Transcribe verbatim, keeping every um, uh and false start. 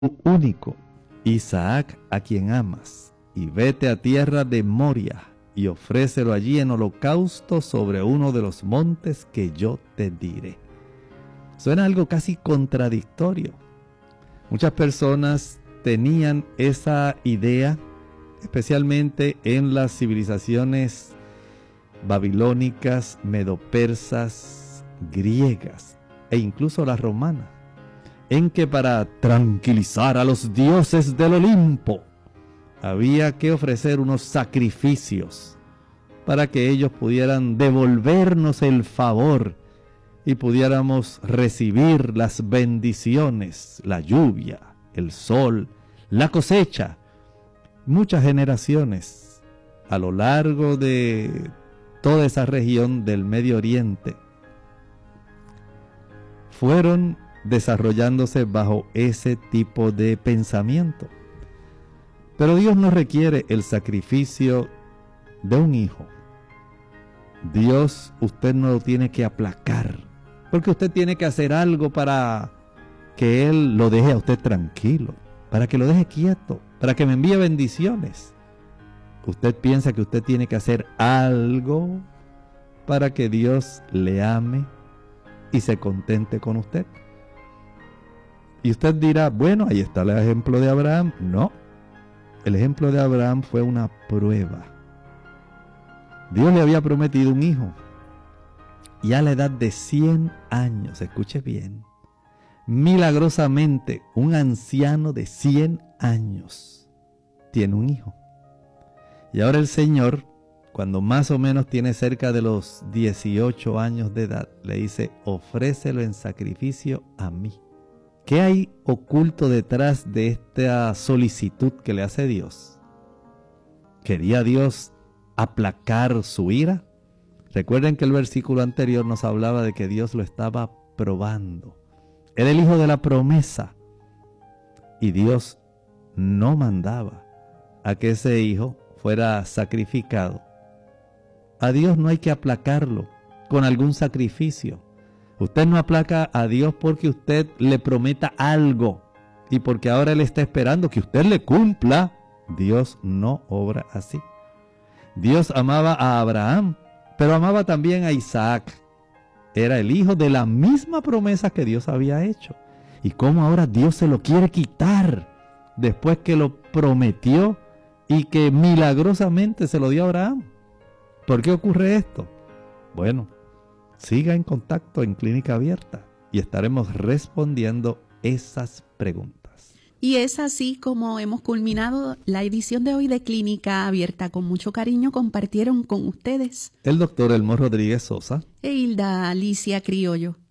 único, Isaac, a quien amas, y vete a tierra de Moria, y ofrécelo allí en holocausto sobre uno de los montes que yo te diré. Suena algo casi contradictorio. Muchas personas tenían esa idea, especialmente en las civilizaciones babilónicas, medopersas, griegas e incluso las romanas, en que para tranquilizar a los dioses del Olimpo había que ofrecer unos sacrificios para que ellos pudieran devolvernos el favor y pudiéramos recibir las bendiciones, la lluvia, el sol, la cosecha. Muchas generaciones a lo largo de toda esa región del Medio Oriente fueron desarrollándose bajo ese tipo de pensamiento. Pero Dios no requiere el sacrificio de un hijo. Dios, usted no lo tiene que aplacar, porque usted tiene que hacer algo para que Él lo deje a usted tranquilo, para que lo deje quieto, para que me envíe bendiciones. Usted piensa que usted tiene que hacer algo para que Dios le ame y se contente con usted. Y usted dirá, bueno, ahí está el ejemplo de Abraham. No, el ejemplo de Abraham fue una prueba. Dios le había prometido un hijo. Y a la edad de cien años, escuche bien, milagrosamente un anciano de cien años tiene un hijo. Y ahora el Señor, cuando más o menos tiene cerca de los dieciocho años de edad, le dice, ofrécelo en sacrificio a mí. ¿Qué hay oculto detrás de esta solicitud que le hace Dios? ¿Quería Dios aplacar su ira? Recuerden que el versículo anterior nos hablaba de que Dios lo estaba probando. Era el hijo de la promesa. Y Dios no mandaba a que ese hijo fuera sacrificado. A Dios no hay que aplacarlo con algún sacrificio. Usted no aplaca a Dios porque usted le prometa algo y porque ahora Él está esperando que usted le cumpla. Dios no obra así. Dios amaba a Abraham, pero amaba también a Isaac. Era el hijo de la misma promesa que Dios había hecho. ¿Y cómo ahora Dios se lo quiere quitar después que lo prometió y que milagrosamente se lo dio a Abraham? ¿Por qué ocurre esto? Bueno, siga en contacto en Clínica Abierta y estaremos respondiendo esas preguntas. Y es así como hemos culminado la edición de hoy de Clínica Abierta. Con mucho cariño compartieron con ustedes el doctor Elmo Rodríguez Sosa e Hilda Alicia Criollo.